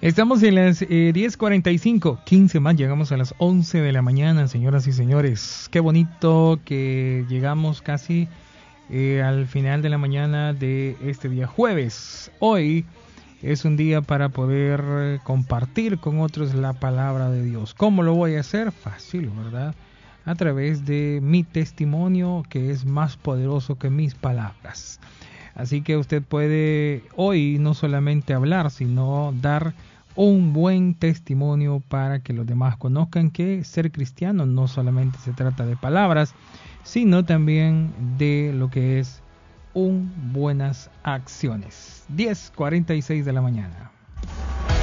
Estamos en las 10:45, 15 más, llegamos a las 11 de la mañana, señoras y señores. Qué bonito que llegamos casi al final de la mañana de este día jueves. Hoy es un día para poder compartir con otros la palabra de Dios. ¿Cómo lo voy a hacer? Fácil, ¿verdad? A través de mi testimonio, que es más poderoso que mis palabras. Así que usted puede hoy no solamente hablar, sino dar un buen testimonio para que los demás conozcan que ser cristiano no solamente se trata de palabras, sino también de lo que es buenas acciones. 10:46 de la mañana.